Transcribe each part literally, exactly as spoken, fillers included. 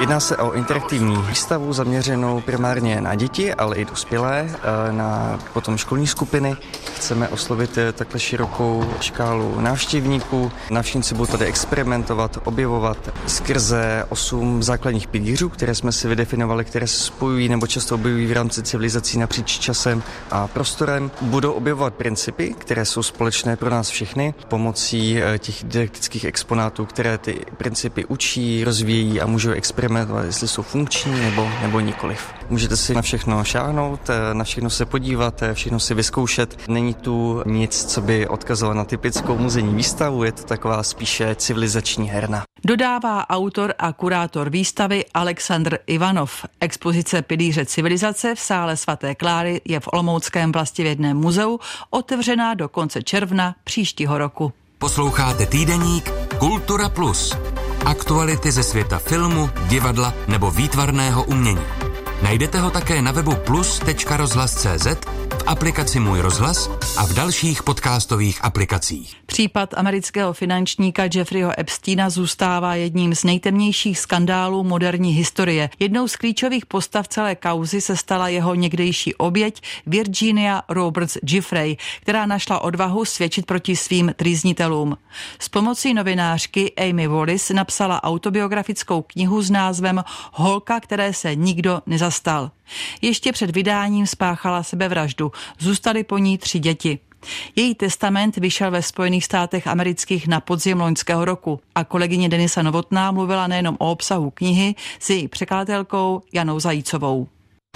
Jedná se o interaktivní výstavu zaměřenou primárně na děti, ale i dospělé, na potom školní skupiny. Chceme oslovit takhle širokou škálu návštěvníků. Návštěvníci budou tady experimentovat, objevovat skrze osm základních pilířů, které jsme si vydefinovali, které se spojují nebo často objevují v rámci civilizací napříč časem a prostorem. Budou objevovat principy, které jsou společné pro nás všechny, pomocí těch didaktických exponátů, které ty principy učí, rozvíjí a můžou experimentovat, jestli jsou funkční nebo, nebo nikoliv. Můžete si na všechno šáhnout, na všechno se podívat, všechno si vyzkoušet. Není tu nic, co by odkazovalo na typickou muzejní výstavu, je to taková spíše civilizační herna. Dodává autor a kurátor výstavy Alexandr Ivanov. Expozice Pilíře civilizace v sále svaté Kláry je v Olomouckém vlastivědném muzeu otevřená do konce června příštího roku. Posloucháte týdeník Kultura Plus. Aktuality ze světa filmu, divadla nebo výtvarného umění. Najdete ho také na webu plus tečka rozhlas tečka cé zet, v aplikaci Můj rozhlas a v dalších podcastových aplikacích. Případ amerického finančníka Jeffreyho Epsteina zůstává jedním z nejtemnějších skandálů moderní historie. Jednou z klíčových postav celé kauzy se stala jeho někdejší oběť Virginia Roberts Giuffre, která našla odvahu svědčit proti svým trýznitelům. S pomocí novinářky Amy Wallis napsala autobiografickou knihu s názvem Holka, které se nikdo nezastal. Ještě před vydáním spáchala sebevraždu. Zůstaly po ní tři děti. Její testament vyšel ve Spojených státech amerických na podzim loňského roku a kolegyně Denisa Novotná mluvila nejenom o obsahu knihy s její překladatelkou Janou Zajícovou.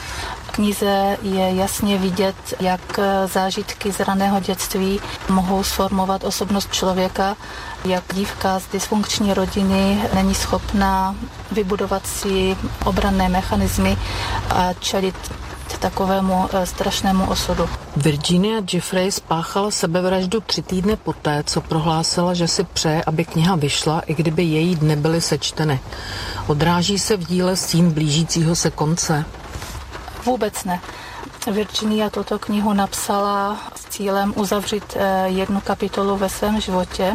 V knize je jasně vidět, jak zážitky z raného dětství mohou sformovat osobnost člověka, jak dívka z dysfunkční rodiny není schopná vybudovat si obranné mechanismy a čelit takovému strašnému osudu. Virginia Giuffre spáchala sebevraždu tři týdny poté, co prohlásila, že si přeje, aby kniha vyšla, i kdyby její dny byly sečteny. Odráží se v díle stín blížícího se konce? Vůbec ne. Virginia tuto knihu napsala s cílem uzavřít jednu kapitolu ve svém životě.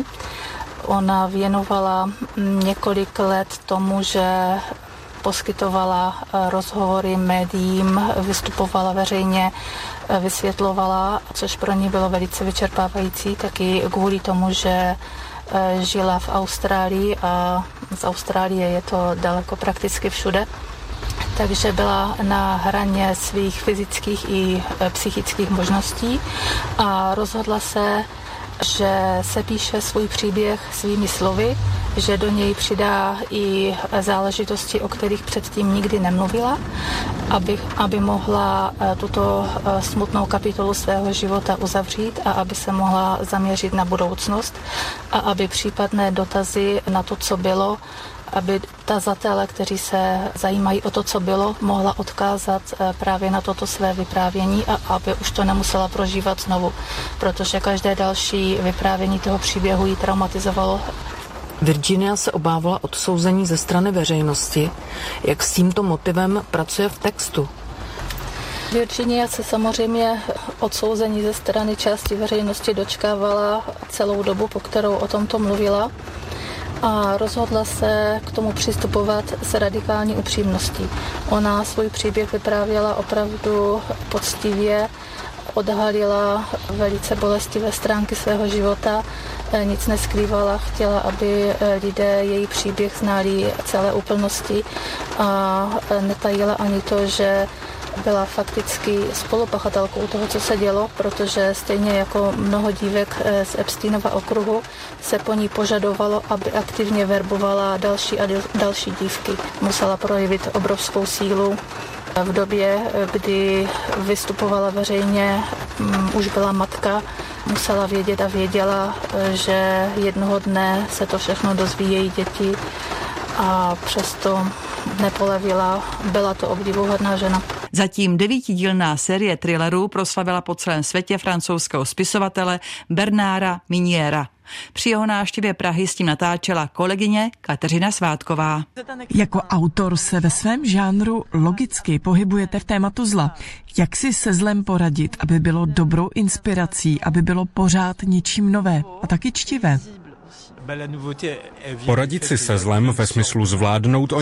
Ona věnovala několik let tomu, že poskytovala rozhovory médiím, vystupovala veřejně, vysvětlovala, což pro ní bylo velice vyčerpávající, taky kvůli tomu, že žila v Austrálii a z Austrálie je to daleko prakticky všude. Takže byla na hraně svých fyzických i psychických možností a rozhodla se, že se píše svůj příběh svými slovy, že do něj přidá i záležitosti, o kterých předtím nikdy nemluvila, aby, aby mohla tuto smutnou kapitolu svého života uzavřít a aby se mohla zaměřit na budoucnost a aby případné dotazy na to, co bylo, aby tazatele, kteří se zajímají o to, co bylo, mohla odkázat právě na toto své vyprávění a aby už to nemusela prožívat znovu, protože každé další vyprávění toho příběhu ji traumatizovalo. Virginia se obávala odsouzení ze strany veřejnosti. Jak s tímto motivem pracuje v textu? Virginia se samozřejmě odsouzení ze strany části veřejnosti dočkávala celou dobu, po kterou o tomto mluvila. A rozhodla se k tomu přistupovat s radikální upřímností. Ona svůj příběh vyprávěla opravdu poctivě, odhalila velice bolestivé stránky svého života, nic neskrývala, chtěla, aby lidé její příběh znali celé úplnosti a netajila ani to, že byla fakticky spolupachatelkou toho, co se dělo, protože stejně jako mnoho dívek z Epsteinova okruhu se po ní požadovalo, aby aktivně verbovala další a další dívky. Musela projevit obrovskou sílu. V době, kdy vystupovala veřejně, už byla matka, musela vědět a věděla, že jednoho dne se to všechno dozví její děti a přesto nepolevila. Byla to obdivuhodná žena. Zatím devítidílná série thrillerů proslavila po celém světě francouzského spisovatele Bernarda Miniera. Při jeho návštěvě Prahy s tím natáčela kolegyně Kateřina Svátková. Jako autor se ve svém žánru logicky pohybujete v tématu zla. Jak si se zlem poradit, aby bylo dobrou inspirací, aby bylo pořád něčím nové a taky čtivé? Poradit si se zlem ve smyslu zvládnout